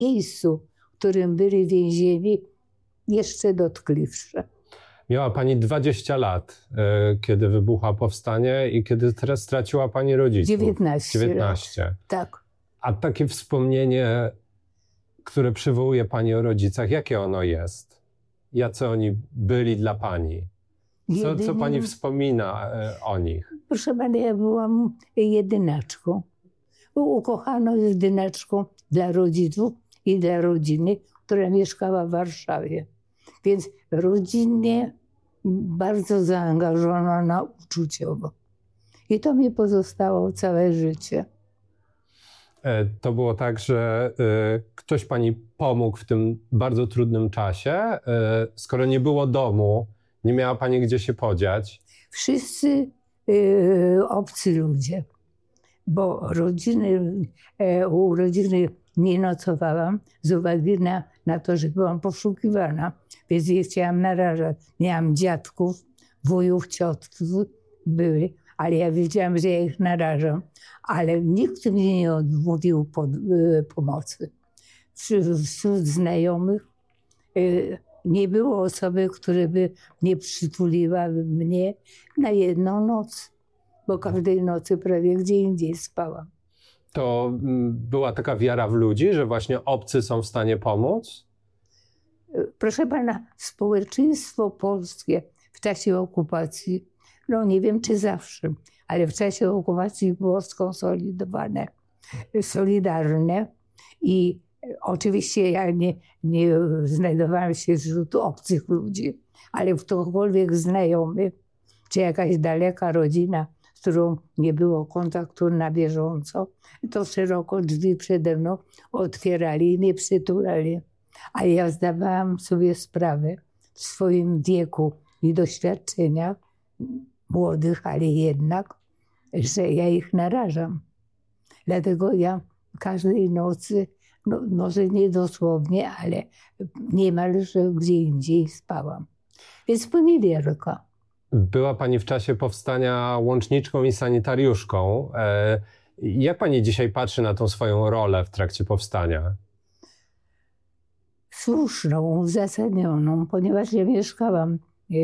miejscu, w którym byli więzieni, jeszcze dotkliwsze. Miała pani 20 lat, kiedy wybuchło powstanie i kiedy teraz straciła pani rodziców. 19 lat. Tak. A takie wspomnienie, które przywołuje pani o rodzicach, jakie ono jest? Jacy oni byli dla pani? Co pani wspomina o nich? Proszę pana, ja byłam jedynaczką. Ukochaną jedynaczką dla rodziców i dla rodziny, która mieszkała w Warszawie. Więc rodzinnie bardzo zaangażowana uczuciowo. I to mi pozostało całe życie. To było tak, że ktoś pani pomógł w tym bardzo trudnym czasie. Skoro nie było domu, nie miała pani gdzie się podziać. Wszyscy obcy ludzie, bo u rodziny nie nocowałam z uwagi na to, że byłam poszukiwana, więc nie chciałam narażać. Miałam dziadków, wujów, ciotków były, ale ja wiedziałam, że ja ich narażam. Ale nikt mi nie odmówił pomocy. Wśród znajomych nie było osoby, która by nie przytuliła mnie na jedną noc, bo każdej nocy prawie gdzie indziej spałam. To była taka wiara w ludzi, że właśnie obcy są w stanie pomóc? Proszę pana, społeczeństwo polskie w czasie okupacji, no nie wiem czy zawsze, ale w czasie okupacji było skonsolidowane, solidarne i oczywiście ja nie znajdowałam się wśród obcych ludzi, ale ktokolwiek znajomy, czy jakaś daleka rodzina, z którą nie było kontaktu na bieżąco, to szeroko drzwi przede mną otwierali i mnie przytulali. A ja zdawałam sobie sprawę w swoim wieku i doświadczeniach, młodych, ale jednak, że ja ich narażam. Dlatego ja każdej nocy, no, może nie dosłownie, ale niemalże gdzie indziej spałam. Więc poniewierka. Była pani w czasie powstania łączniczką i sanitariuszką. Jak pani dzisiaj patrzy na tą swoją rolę w trakcie powstania? Słuszną, uzasadnioną, ponieważ ja mieszkałam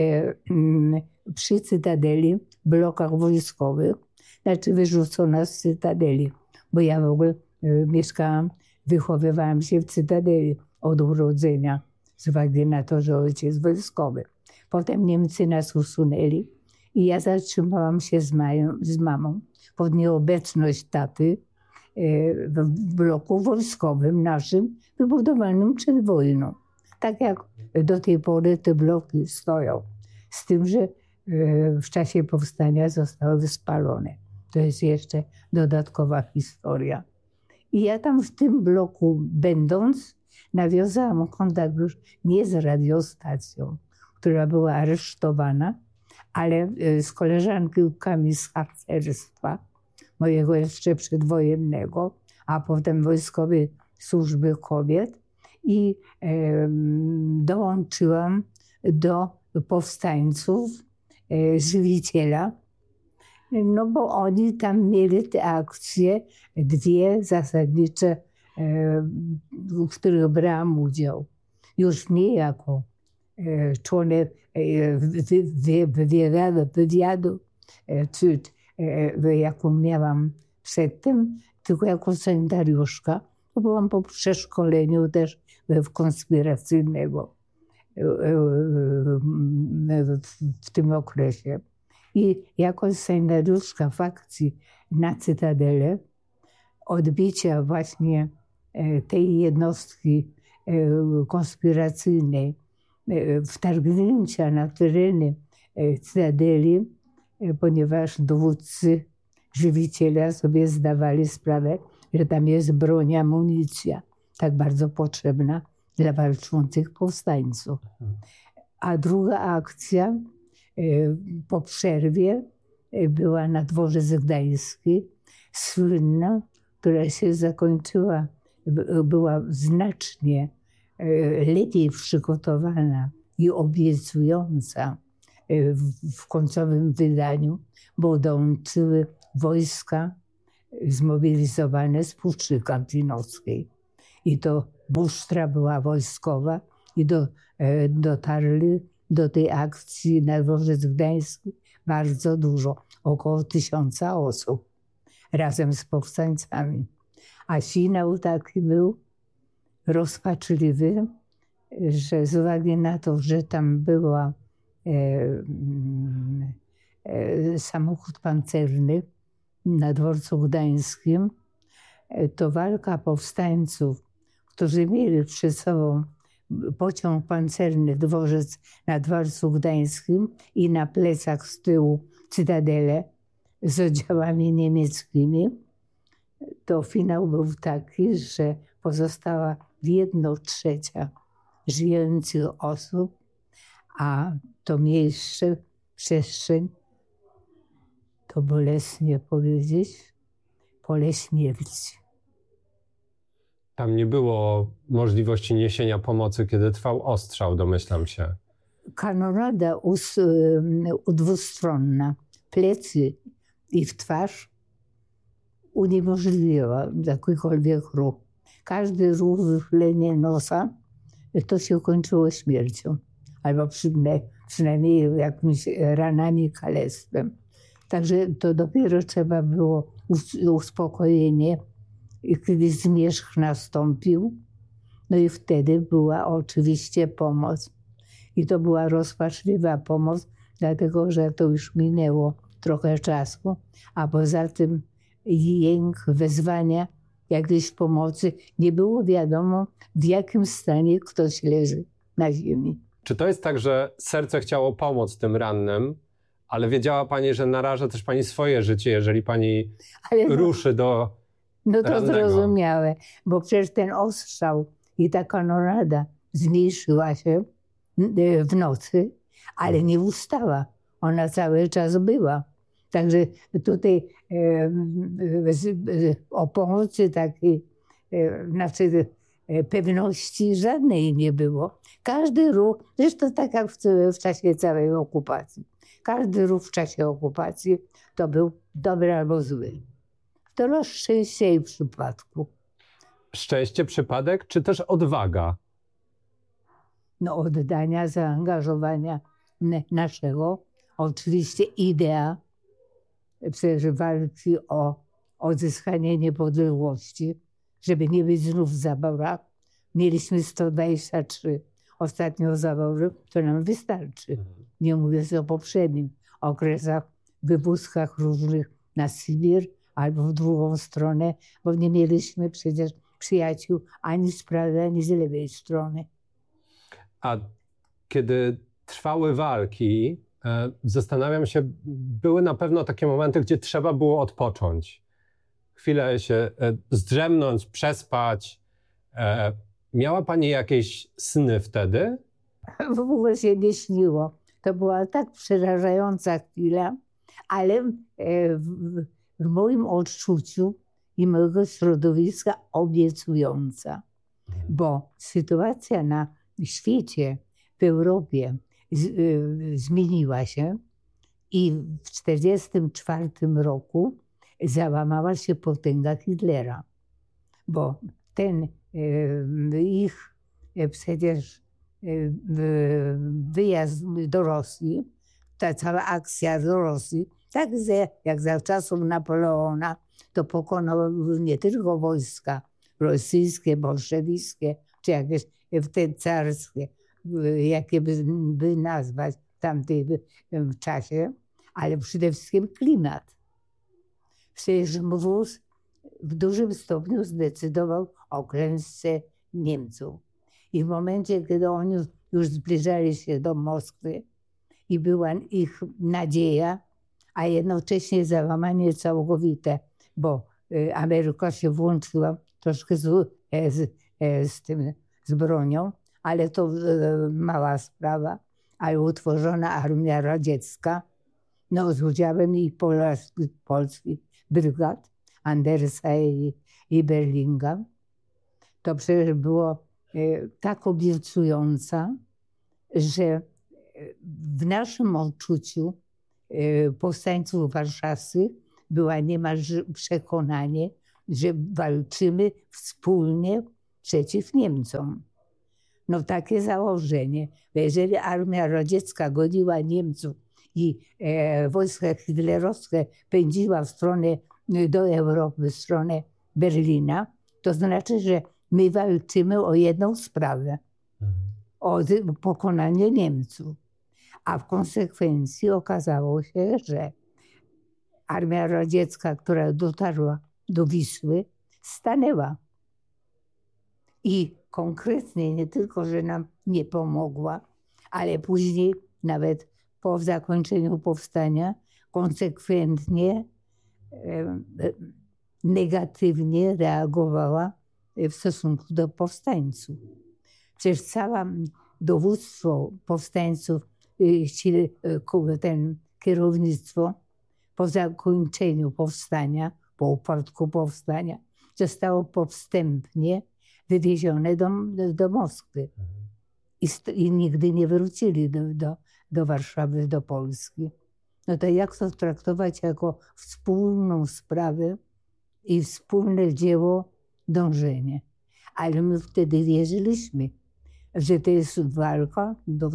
przy Cytadeli, w blokach wojskowych, znaczy wyrzucona z Cytadeli, bo ja w ogóle mieszkałam, wychowywałam się w Cytadeli od urodzenia, z uwagi na to, że ojciec wojskowy. Potem Niemcy nas usunęli i ja zatrzymałam się z mamą pod nieobecność taty w bloku wojskowym naszym, wybudowanym przed wojną. Tak jak do tej pory te bloki stoją. Z tym, że w czasie powstania zostały spalone. To jest jeszcze dodatkowa historia. I ja tam w tym bloku będąc, nawiązałam kontakt już nie z radiostacją, która była aresztowana, ale z koleżankami z harcerstwa, mojego jeszcze przedwojennego, a potem Wojskowej Służby Kobiet i dołączyłam do powstańców Żywiciela, no bo oni tam mieli te akcje, dwie zasadnicze, w których brałam udział. Już nie jako członek wywiadu, czy jaką miałam przedtem, tylko jako sanitariuszka. Byłam po przeszkoleniu też konspiracyjnego w tym okresie. I jako sanitariuszka w akcji na Cytadelę, odbicia właśnie tej jednostki konspiracyjnej, wtargnięcia na tereny Cytadeli, ponieważ dowódcy Żywiciela sobie zdawali sprawę, że tam jest broń, amunicja, tak bardzo potrzebna dla walczących powstańców. A druga akcja po przerwie była na dworze Gdański, słynna, która się zakończyła, była znacznie lepiej przygotowana i obiecująca w końcowym wydaniu, bo dołączyły wojska zmobilizowane z Puszczy Kampinoskiej. I to musztra była wojskowa i dotarli do tej akcji na dworzec gdański bardzo dużo, około 1000 osób, razem z powstańcami. A finał taki był rozpaczliwy, że z uwagi na to, że tam była samochód pancerny na dworcu gdańskim, to walka powstańców, którzy mieli przed sobą pociąg pancerny, dworzec na dworcu gdańskim i na plecach z tyłu cytadelę z oddziałami niemieckimi, to finał był taki, że pozostała 1/3 żyjących osób, a to miejsce, przestrzeń, to bolesnie powiedzieć, pole śmierci. Tam nie było możliwości niesienia pomocy, kiedy trwał ostrzał, domyślam się. Kanonada dwustronna, plecy i w twarz uniemożliwiła jakikolwiek ruch. Każdy ruch, wychylenie nosa, to się kończyło śmiercią. Albo przynajmniej jakimiś ranami, kalectwem. Także to dopiero trzeba było uspokojenie, kiedy zmierzch nastąpił. No i wtedy była oczywiście pomoc. I to była rozpaczliwa pomoc, dlatego że to już minęło trochę czasu, a poza tym jęk, wezwania jakiejś pomocy, nie było wiadomo, w jakim stanie ktoś leży na ziemi. Czy to jest tak, że serce chciało pomóc tym rannym, ale wiedziała pani, że naraża też pani swoje życie, jeżeli pani ruszy do No to rannego? Zrozumiałe, bo przecież ten ostrzał i ta kanonada zmniejszyła się w nocy, ale nie ustała. Ona cały czas była. Także tutaj o pomocy takiej, znaczy pewności żadnej nie było. Każdy ruch, zresztą tak jak w czasie całej okupacji, każdy ruch w czasie okupacji to był dobry albo zły. To los szczęścia i przypadku. Szczęście, przypadek, czy też odwaga? No oddania, zaangażowania naszego. Oczywiście idea przecież walki o odzyskanie niepodległości, żeby nie być znów w zaborach. Mieliśmy 123 ostatnio zabory, to nam wystarczy. Nie mówiąc o poprzednim okresach, wywózkach różnych na Sybir albo w drugą stronę, bo nie mieliśmy przecież przyjaciół ani z prawej, ani z lewej strony. A kiedy trwały walki, zastanawiam się, były na pewno takie momenty, gdzie trzeba było odpocząć. Chwilę się zdrzemnąć, przespać. Miała pani jakieś sny wtedy? W ogóle się nie śniło. To była tak przerażająca chwila, ale w moim odczuciu i mojego środowiska obiecująca. Bo sytuacja na świecie, w Europie zmieniła się i w 1944 roku załamała się potęga Hitlera. Bo ten ich przecież wyjazd do Rosji, ta cała akcja do Rosji, tak jak za czasów Napoleona, to pokonał nie tylko wojska rosyjskie, bolszewickie, czy jakieś wtedy carskie, jakie by nazwać w tamtym czasie, ale przede wszystkim klimat. Przecież mróz w dużym stopniu zdecydował o klęsce Niemców. I w momencie, kiedy oni już zbliżali się do Moskwy i była ich nadzieja, a jednocześnie załamanie całkowite, bo Ameryka się włączyła troszkę z bronią, ale to mała sprawa, ale utworzona armia radziecka, no z udziałem i polskich brygad, Andersa i Berlinga. To przecież było tak obiecująca, że w naszym odczuciu powstańców warszawskich była niemal przekonanie, że walczymy wspólnie przeciw Niemcom. No takie założenie, jeżeli armia radziecka goniła Niemców i wojska hitlerowskie pędziła w stronę do Europy, w stronę Berlina, to znaczy, że my walczymy o jedną sprawę, o pokonanie Niemców. A w konsekwencji okazało się, że armia radziecka, która dotarła do Wisły, stanęła. I konkretnie nie tylko, że nam nie pomogła, ale później nawet po zakończeniu powstania konsekwentnie negatywnie reagowała w stosunku do powstańców. Przecież całe dowództwo powstańców, kierownictwo po zakończeniu powstania, po upadku powstania, zostało powstępnie wywiezione do Moskwy. I nigdy nie wrócili do Warszawy, do Polski. No to jak to traktować jako wspólną sprawę i wspólne dzieło dążenia? Ale my wtedy wierzyliśmy, że to jest walka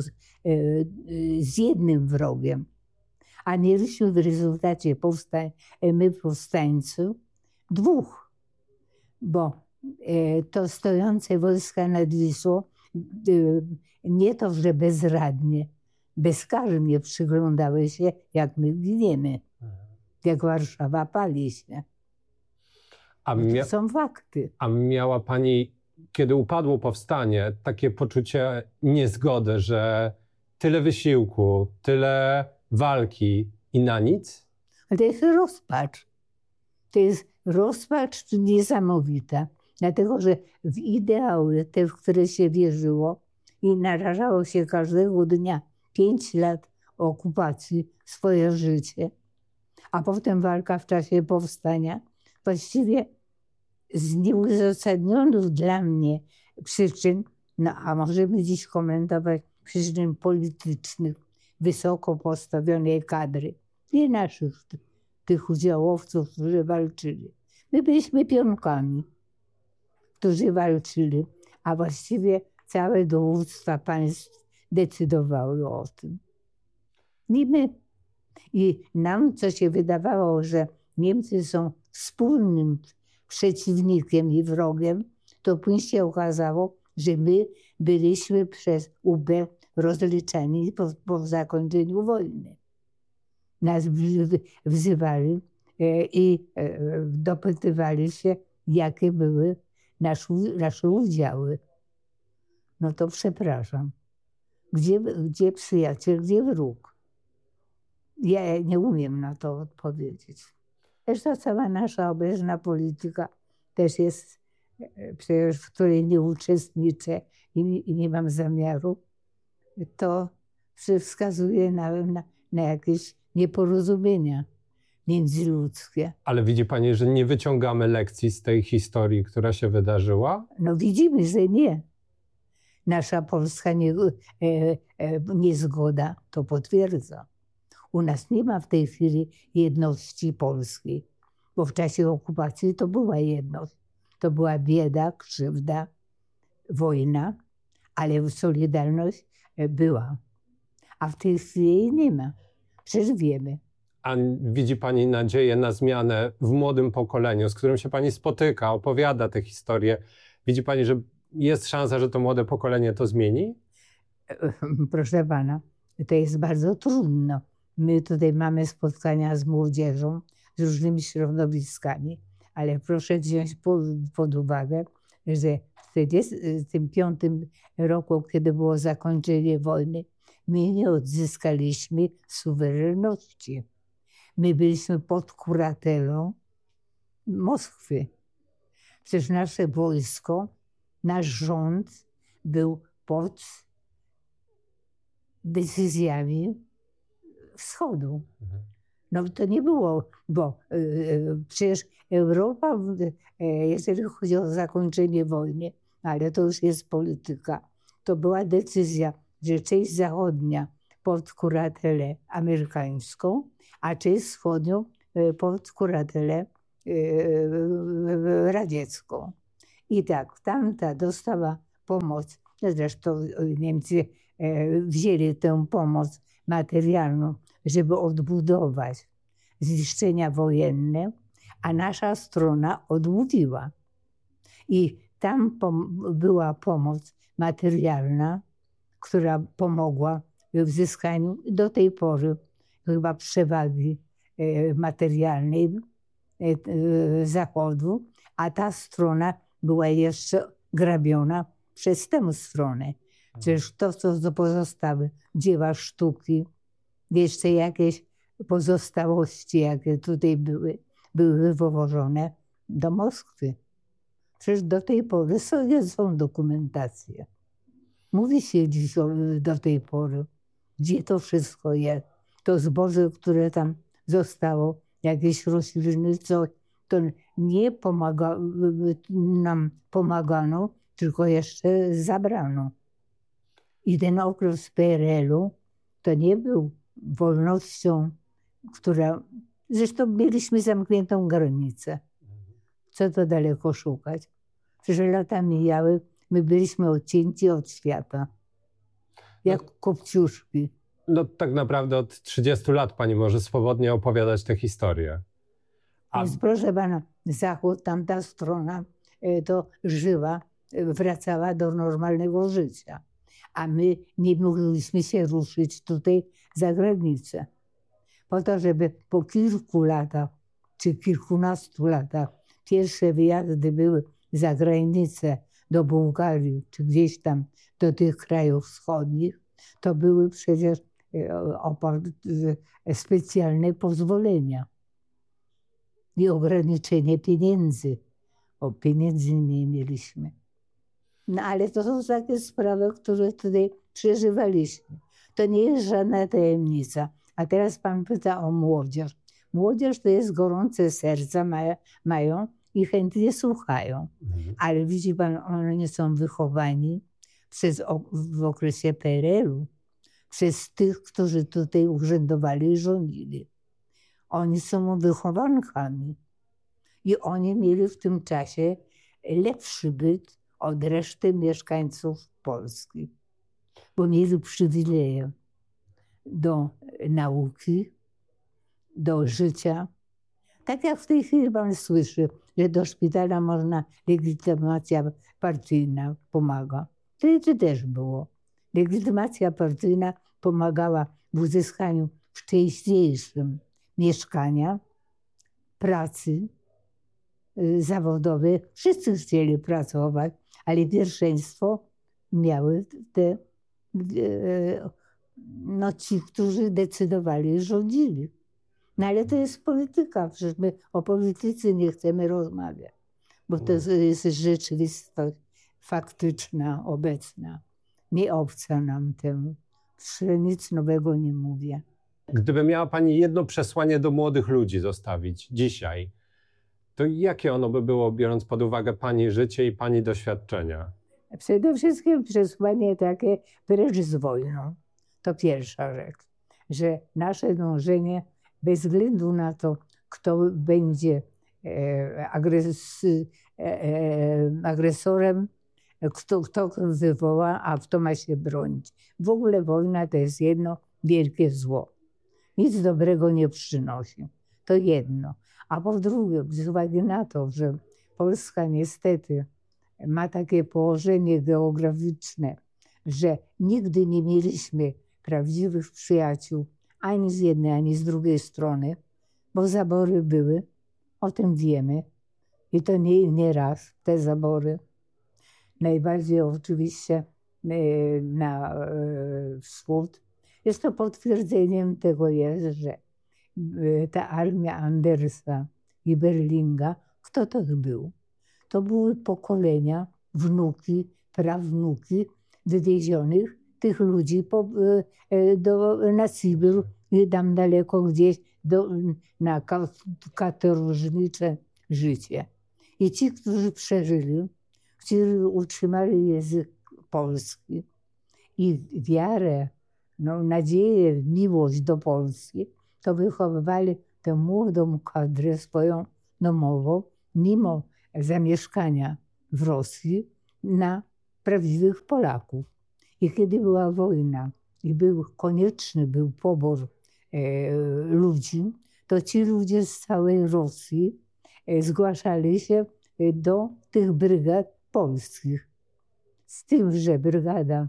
z jednym wrogiem. A mieliśmy w rezultacie my powstańców dwóch, bo to stojące wojska nad Wisłą nie to, że bezradnie, bezkarnie przyglądały się, jak my giniemy, jak Warszawa pali się. To są fakty. A miała pani, kiedy upadło powstanie, takie poczucie niezgody, że tyle wysiłku, tyle walki i na nic? Ale to jest rozpacz. To jest rozpacz niesamowita. Dlatego, że w ideały, te, w które się wierzyło i narażało się każdego dnia 5 lat okupacji, swoje życie, a potem walka w czasie powstania, właściwie z nieuzasadnionych dla mnie przyczyn, no a możemy dziś komentować przyczyn politycznych, wysoko postawionej kadry, nie naszych tych udziałowców, którzy walczyli. My byliśmy pionkami, którzy walczyli, a właściwie całe dowództwa państw decydowały o tym. Nie my. I nam, co się wydawało, że Niemcy są wspólnym przeciwnikiem i wrogiem, to później się okazało, że my byliśmy przez UB rozliczeni po zakończeniu wojny. Nas wzywali i dopytywali się, jakie były nasze udziały. No to przepraszam. Gdzie przyjaciel, gdzie wróg? Ja nie umiem na to odpowiedzieć. Zresztą cała nasza obecna polityka też jest, przecież w której nie uczestniczę i nie mam zamiaru, to wskazuje na jakieś nieporozumienia międzyludzkie. Ale widzi pani, że nie wyciągamy lekcji z tej historii, która się wydarzyła? No widzimy, że nie. Nasza polska niezgoda to potwierdza. U nas nie ma w tej chwili jedności polskiej, bo w czasie okupacji to była jedność. To była bieda, krzywda, wojna, ale solidarność była. A w tej chwili jej nie ma. Przecież wiemy. A widzi pani nadzieję na zmianę w młodym pokoleniu, z którym się pani spotyka, opowiada tę historię? Widzi pani, że jest szansa, że to młode pokolenie to zmieni? Proszę pana, to jest bardzo trudno. My tutaj mamy spotkania z młodzieżą, z różnymi środowiskami, ale proszę wziąć pod uwagę, że w 1945 roku, kiedy było zakończenie wojny, my nie odzyskaliśmy suwerenności. My byliśmy pod kuratelą Moskwy. Przecież nasze wojsko, nasz rząd był pod decyzjami Wschodu. No to nie było, bo przecież Europa, jeżeli chodzi o zakończenie wojny, ale to już jest polityka, to była decyzja, że część zachodnia pod kuratelę amerykańską, a część wschodnią pod kuratelę radziecką. I tak, tamta dostała pomoc. Zresztą Niemcy wzięli tę pomoc materialną, żeby odbudować zniszczenia wojenne, a nasza strona odmówiła. I tam była pomoc materialna, która pomogła w uzyskaniu do tej pory chyba przewagi materialnej Zachodu, a ta strona była jeszcze grabiona przez tę stronę. Przecież to, co pozostały dzieła sztuki, jeszcze jakieś pozostałości, jakie tutaj były wywożone do Moskwy. Przecież do tej pory są dokumentacje. Mówi się dziś do tej pory, gdzie to wszystko jest. To zboże, które tam zostało, jakieś rośliny, coś, to nie nam pomagano, tylko jeszcze zabrano. I ten okres PRL-u to nie był wolnością, która... Zresztą mieliśmy zamkniętą granicę. Co to daleko szukać? Przecież lata mijały, my byliśmy odcięci od świata. Jak kopciuszki. No tak naprawdę od 30 lat pani może swobodnie opowiadać tę historię. Więc proszę pana, Zachód, tamta strona to żyła, wracała do normalnego życia. A my nie mogliśmy się ruszyć tutaj za granicę. Po to, żeby po kilku latach, czy kilkunastu latach, pierwsze wyjazdy były za granicę, do Bułgarii, czy gdzieś tam do tych krajów wschodnich, to były przecież specjalne pozwolenia i ograniczenie pieniędzy. Bo pieniędzy nie mieliśmy. No ale to są takie sprawy, które tutaj przeżywaliśmy. To nie jest żadna tajemnica. A teraz pan pyta o młodzież. Młodzież to jest gorące serca, mają i chętnie słuchają. Ale widzi pan, oni są wychowani w okresie PRL-u przez tych, którzy tutaj urzędowali i rządzili. Oni są wychowankami i oni mieli w tym czasie lepszy byt od reszty mieszkańców Polski, bo mieli przywileje do nauki, do życia. Tak jak w tej chwili pan słyszy, że do szpitala można, legitymacja partyjna pomaga. To też było. Legitymacja partyjna pomagała w uzyskaniu szczęśliwszym mieszkania, pracy zawodowej. Wszyscy chcieli pracować, ale pierwszeństwo miały ci, którzy decydowali i rządzili. No ale to jest polityka, przecież my o polityce nie chcemy rozmawiać, bo to jest rzeczywistość faktyczna, obecna. Nie obca nam temu. Nic nowego nie mówię. Gdyby miała pani jedno przesłanie do młodych ludzi zostawić dzisiaj, to jakie ono by było, biorąc pod uwagę pani życie i pani doświadczenia? Przede wszystkim przesłanie takie, precz z wojną. To pierwsza rzecz, że nasze dążenie, bez względu na to, kto będzie agresorem, kto wywoła, a kto ma się bronić. W ogóle wojna to jest jedno wielkie zło. Nic dobrego nie przynosi. To jedno. A po drugie, z uwagi na to, że Polska niestety ma takie położenie geograficzne, że nigdy nie mieliśmy prawdziwych przyjaciół ani z jednej, ani z drugiej strony, bo zabory były, o tym wiemy. I to nie raz, te zabory. Najbardziej oczywiście na wschód. Jest to potwierdzeniem tego jest, że ta armia Andersa i Berlinga, kto to był? To były pokolenia, wnuki, prawnuki wywiezionych tych ludzi na Sybir i tam daleko gdzieś na katorżnicze życie. I ci, którzy przeżyli, którzy utrzymali język polski i wiarę, nadzieję, miłość do Polski, to wychowywali tę młodą kadrę swoją domową, mimo zamieszkania w Rosji na prawdziwych Polaków. I kiedy była wojna i konieczny był pobór ludzi, to ci ludzie z całej Rosji zgłaszali się do tych brygad polskich. Z tym, że brygada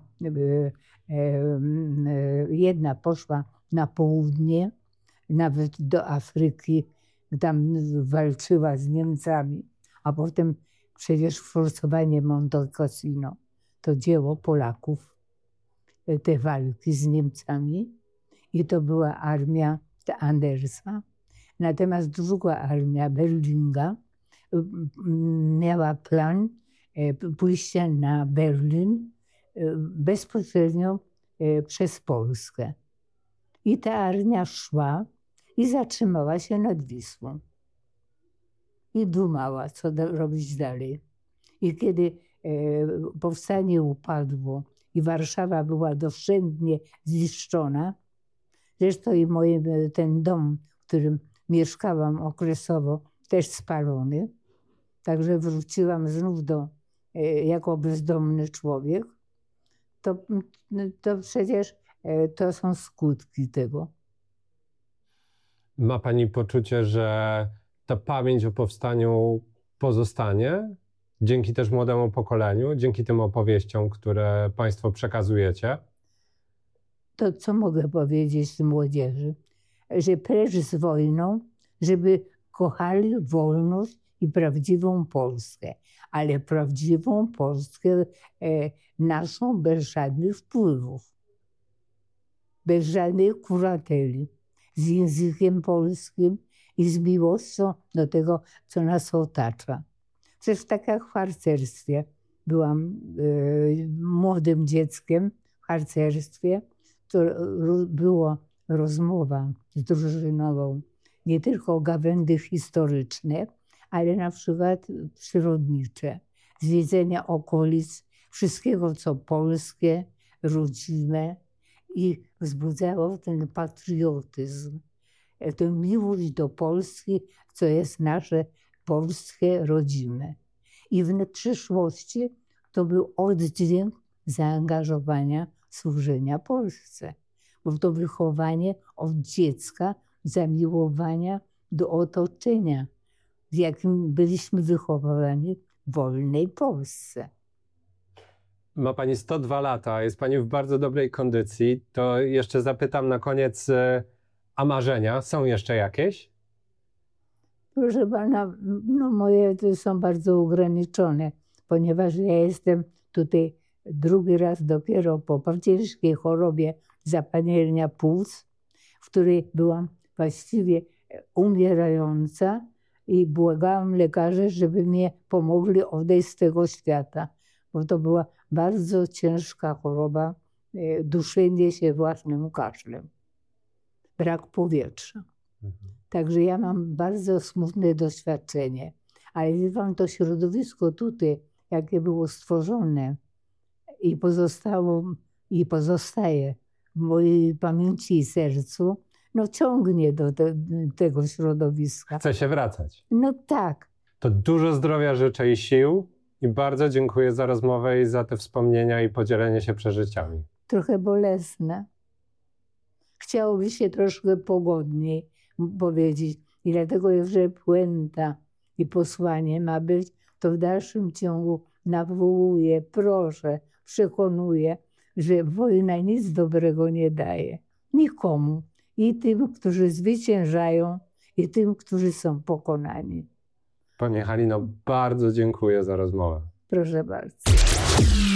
jedna poszła na południe, nawet do Afryki, tam walczyła z Niemcami, a potem przecież forsowanie Monte Cassino to dzieło Polaków, te walki z Niemcami, i to była armia Andersa. Natomiast druga armia Berlinga miała plan pójścia na Berlin bezpośrednio przez Polskę. I ta armia szła i zatrzymała się nad Wisłą. I dumała, co robić dalej. I kiedy powstanie upadło i Warszawa była doszczętnie zniszczona, zresztą i ten dom, w którym mieszkałam okresowo, też spalony, także wróciłam znów jako bezdomny człowiek, to przecież to są skutki tego. Ma pani poczucie, że ta pamięć o powstaniu pozostanie dzięki też młodemu pokoleniu, dzięki tym opowieściom, które państwo przekazujecie? To co mogę powiedzieć młodzieży? Że precz z wojną, żeby kochali wolność i prawdziwą Polskę. Ale prawdziwą Polskę naszą bez żadnych wpływów. Bez żadnej kurateli. Z językiem polskim i z miłością do tego, co nas otacza. Przecież tak jak w harcerstwie. Byłam młodym dzieckiem w harcerstwie. To była rozmowa z drużynową, nie tylko gawędy historyczne, ale na przykład przyrodnicze. Zwiedzenia okolic, wszystkiego co polskie, rodzime, i wzbudzało ten patriotyzm, tę miłość do Polski, co jest nasze polskie, rodzime. I w przyszłości to był oddźwięk zaangażowania, służenia Polsce. Bo to wychowanie od dziecka, zamiłowania do otoczenia, w jakim byliśmy wychowywani w wolnej Polsce. Ma pani 102 lata, jest pani w bardzo dobrej kondycji. To jeszcze zapytam na koniec, a marzenia są jeszcze jakieś? Proszę pana, no moje to są bardzo ograniczone, ponieważ ja jestem tutaj drugi raz dopiero po ciężkiej chorobie zapalenia płuc, w której byłam właściwie umierająca i błagałam lekarzy, żeby mnie pomogli odejść z tego świata, bo to była bardzo ciężka choroba, duszenie się własnym kaszlem, brak powietrza. Także ja mam bardzo smutne doświadczenie. Ale wie pan, to środowisko tutaj, jakie było stworzone i pozostało i pozostaje w mojej pamięci i sercu, no ciągnie do tego środowiska. Chce się wracać. No tak. To dużo zdrowia życzę i sił i bardzo dziękuję za rozmowę i za te wspomnienia i podzielenie się przeżyciami. Trochę bolesne. Chciałoby się troszkę pogodniej powiedzieć. I dlatego, że puenta i posłanie ma być, to w dalszym ciągu nawołuję, proszę, przekonuję, że wojna nic dobrego nie daje. Nikomu. I tym, którzy zwyciężają, i tym, którzy są pokonani. Pani Halino, bardzo dziękuję za rozmowę. Proszę bardzo.